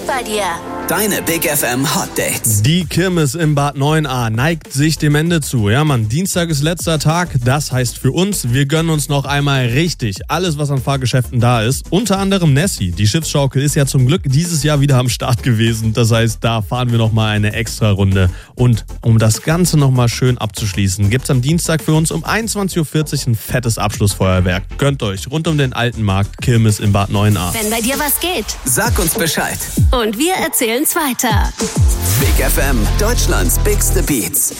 bei dir. Deine Big FM Hot Dates. Die Kirmes im Bad 9a neigt sich dem Ende zu. Ja, Mann, Dienstag ist letzter Tag. Das heißt für uns, wir gönnen uns noch einmal richtig alles, was an Fahrgeschäften da ist. Unter anderem Nessie. Die Schiffsschaukel ist ja zum Glück dieses Jahr wieder am Start gewesen. Das heißt, da fahren wir noch mal eine extra Runde. Und um das Ganze noch mal schön abzuschließen, gibt's am Dienstag für uns um 21.40 Uhr ein fettes Abschlussfeuerwerk. Gönnt euch rund um den alten Markt Kirmes im Bad 9a. Wenn bei dir was geht. Sag uns Bescheid. Und wir erzählen's weiter. Big FM, Deutschlands bigste Beats.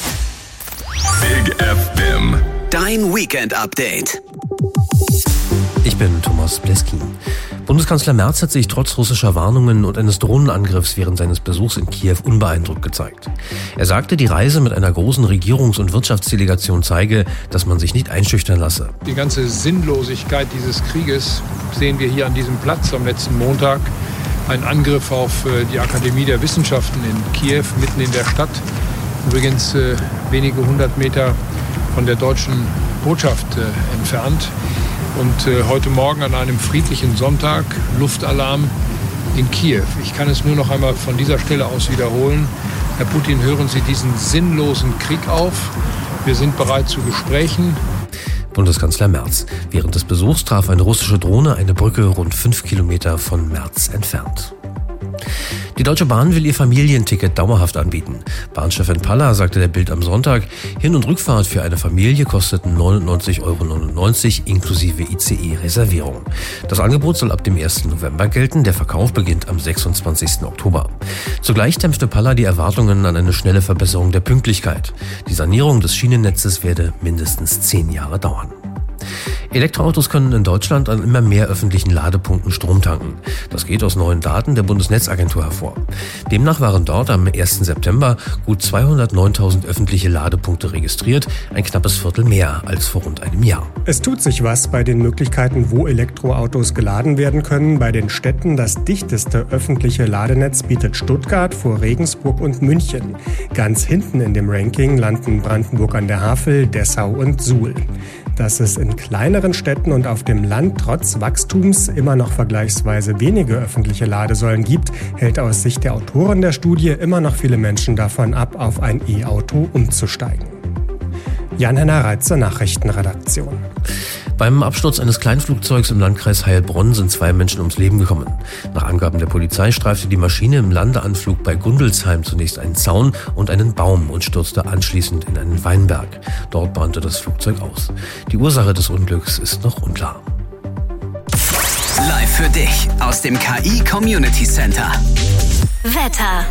Big FM. Dein Weekend-Update. Ich bin Thomas Bleskin. Bundeskanzler Merz hat sich trotz russischer Warnungen und eines Drohnenangriffs während seines Besuchs in Kiew unbeeindruckt gezeigt. Er sagte, die Reise mit einer großen Regierungs- und Wirtschaftsdelegation zeige, dass man sich nicht einschüchtern lasse. Die ganze Sinnlosigkeit dieses Krieges sehen wir hier an diesem Platz am letzten Montag. Ein Angriff auf die Akademie der Wissenschaften in Kiew, mitten in der Stadt. Übrigens wenige 100 Meter von der deutschen Botschaft entfernt. Und heute Morgen an einem friedlichen Sonntag Luftalarm in Kiew. Ich kann es nur noch einmal von dieser Stelle aus wiederholen. Herr Putin, hören Sie diesen sinnlosen Krieg auf. Wir sind bereit zu Gesprächen. Bundeskanzler Merz. Während des Besuchs traf eine russische Drohne eine Brücke rund 5 Kilometer von Merz entfernt. Die Deutsche Bahn will ihr Familienticket dauerhaft anbieten. Bahnchefin Palla sagte der Bild am Sonntag, Hin- und Rückfahrt für eine Familie kosteten 99,99 € inklusive ICE-Reservierung. Das Angebot soll ab dem 1. November gelten, der Verkauf beginnt am 26. Oktober. Zugleich dämpfte Palla die Erwartungen an eine schnelle Verbesserung der Pünktlichkeit. Die Sanierung des Schienennetzes werde mindestens 10 Jahre dauern. Elektroautos können in Deutschland an immer mehr öffentlichen Ladepunkten Strom tanken. Das geht aus neuen Daten der Bundesnetzagentur hervor. Demnach waren dort am 1. September gut 209.000 öffentliche Ladepunkte registriert, ein knappes Viertel mehr als vor rund einem Jahr. Es tut sich was bei den Möglichkeiten, wo Elektroautos geladen werden können. Bei den Städten das dichteste öffentliche Ladenetz bietet Stuttgart vor Regensburg und München. Ganz hinten in dem Ranking landen Brandenburg an der Havel, Dessau und Suhl. Dass es in kleineren Städten und auf dem Land trotz Wachstums immer noch vergleichsweise wenige öffentliche Ladesäulen gibt, hält aus Sicht der Autoren der Studie immer noch viele Menschen davon ab, auf ein E-Auto umzusteigen. Jan-Henner Reitzer, Nachrichtenredaktion. Beim Absturz eines Kleinflugzeugs im Landkreis Heilbronn sind 2 Menschen ums Leben gekommen. Nach Angaben der Polizei streifte die Maschine im Landeanflug bei Gundelsheim zunächst einen Zaun und einen Baum und stürzte anschließend in einen Weinberg. Dort brannte das Flugzeug aus. Die Ursache des Unglücks ist noch unklar. Live für dich aus dem KI Community Center. Wetter.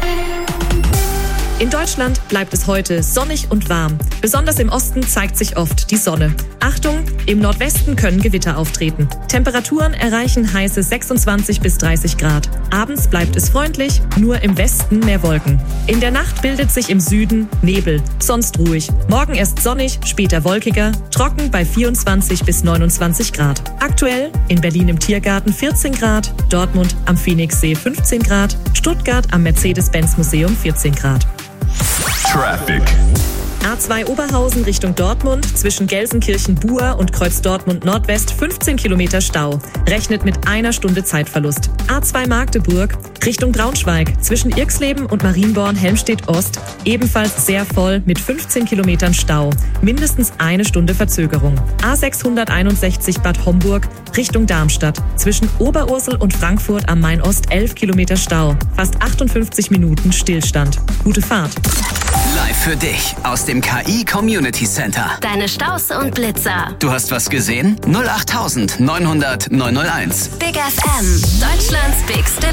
In Deutschland bleibt es heute sonnig und warm. Besonders im Osten zeigt sich oft die Sonne. Achtung, im Nordwesten können Gewitter auftreten. Temperaturen erreichen heiße 26 bis 30 Grad. Abends bleibt es freundlich, nur im Westen mehr Wolken. In der Nacht bildet sich im Süden Nebel, sonst ruhig. Morgen erst sonnig, später wolkiger, trocken bei 24 bis 29 Grad. Aktuell in Berlin im Tiergarten 14 Grad, Dortmund am Phoenixsee 15 Grad, Stuttgart am Mercedes-Benz-Museum 14 Grad. Traffic. A2 Oberhausen Richtung Dortmund, zwischen Gelsenkirchen-Buhr und Kreuz Dortmund Nordwest 15 Kilometer Stau. Rechnet mit 1 Stunde Zeitverlust. A2 Magdeburg Richtung Braunschweig, zwischen Irxleben und Marienborn-Helmstedt-Ost ebenfalls sehr voll mit 15 Kilometern Stau. Mindestens 1 Stunde Verzögerung. A661 Bad Homburg Richtung Darmstadt, zwischen Oberursel und Frankfurt am Main-Ost 11 Kilometer Stau. Fast 58 Minuten Stillstand. Gute Fahrt. Live für dich aus dem KI Community Center. Deine Staus und Blitzer. Du hast was gesehen? 08900 901. Big FM. Deutschlands bigste